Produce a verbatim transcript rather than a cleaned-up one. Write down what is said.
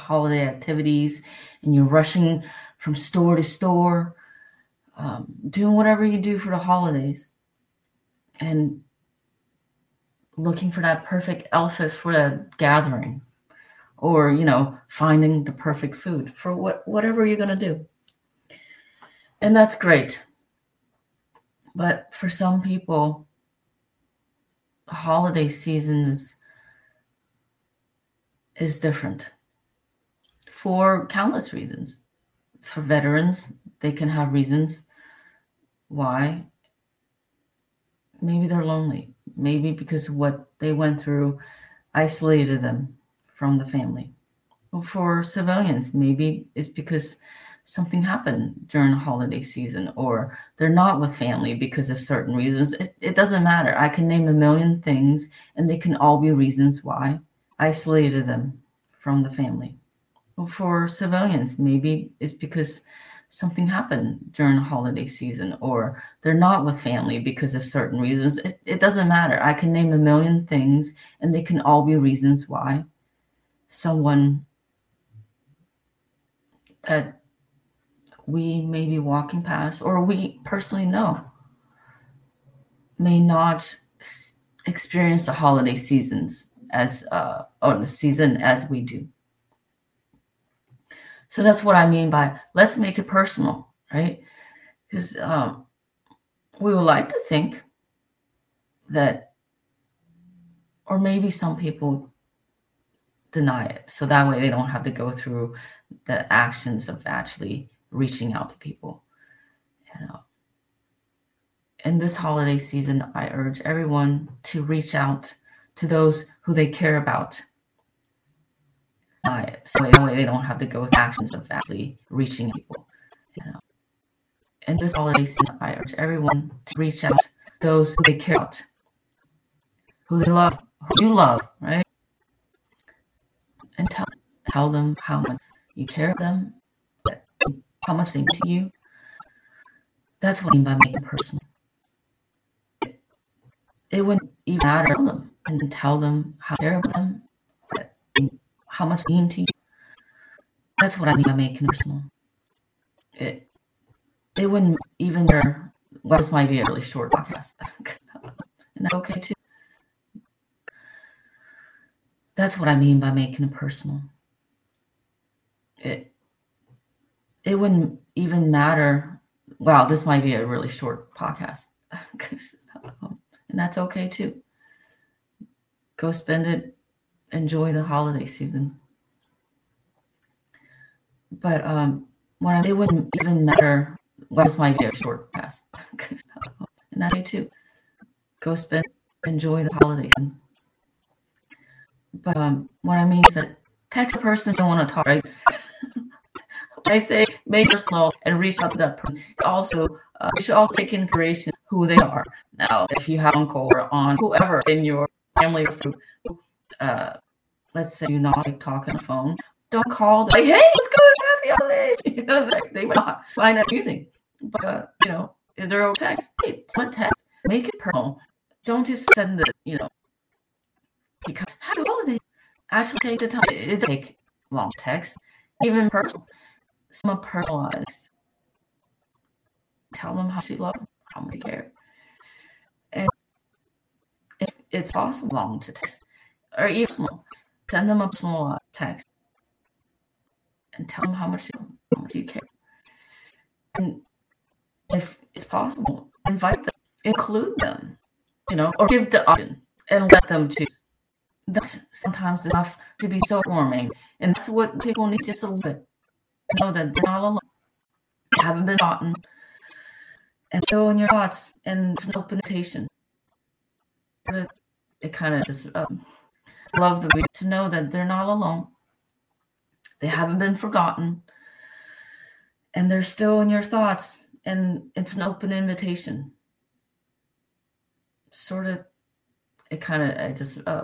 holiday activities and you're rushing from store to store, um, doing whatever you do for the holidays and looking for that perfect outfit for the gathering, or, you know, finding the perfect food for what whatever you're going to do. And that's great. But for some people, the holiday season is, is different for countless reasons. For veterans, they can have reasons why. Maybe they're lonely. Maybe because what they went through isolated them from the family. Or for civilians, maybe it's because something happened during the holiday season, or they're not with family because of certain reasons. It, it doesn't matter. I can name a million things, and they can all be reasons why isolated them from the family. Or for civilians, maybe it's because something happened during the holiday season, or they're not with family because of certain reasons. It, it doesn't matter. I can name a million things, and they can all be reasons why someone that we may be walking past, or we personally know, may not experience the holiday seasons as uh, or the season as we do. So that's what I mean by let's make it personal, right? Because um, we would like to think that, or maybe some people deny it, so that way they don't have to go through the actions of actually reaching out to people. You know, in this holiday season, I urge everyone to reach out to those who they care about. Uh, so that way they don't have to go through actions of actually reaching people. You know, in this holiday season, I urge everyone to reach out to those who they care about, who they love, who you love, right? And tell tell them how much you care of them, how much they mean to you. That's what I mean by making it personal. It, it wouldn't even matter to them and tell them how you care of them, how much they mean to you. That's what I mean by making it personal. It it wouldn't even matter. Well, this might be a really short podcast, and that's okay too. That's what I mean by making it personal. It it wouldn't even matter. Wow, this might be a really short podcast, um, and that's okay too. Go spend it. Enjoy the holiday season. But um, when I, it wouldn't even matter. Well, this might be a short podcast, um, and that's okay too. Go spend. Enjoy the holiday season. But um, what I mean is that text a person if you don't want to talk, right? I say make it personal and reach out to that person. Also, uh, you should also take into consideration who they are. Now, if you have an uncle or aunt, whoever in your family or food, uh, let's say you not like talking on the phone, don't call them like, hey, what's good? Happy holidays. You know, they, they might not find that amusing. But, uh, you know, if they're okay, text, hey, someone text, make it personal. Don't just send the, you know, because happy holidays. Actually take the time. It doesn't take long text, even personal. Some personalized. Tell them how you love them, how much you care. And if it's possible, long to text. Or even personal. Send them a personal text. And tell them how much you, how much you care. And if it's possible, invite them. Include them. You know, or give the option. And let them choose. That's sometimes enough to be so warming. And that's what people need, just a little bit. Know that they're not alone. They haven't been forgotten. And so in your thoughts, and it's an open invitation. It, it kind of just um, love the reader to know that they're not alone. They haven't been forgotten. And they're still in your thoughts. And it's an open invitation. Sort of, it kind of, I just uh,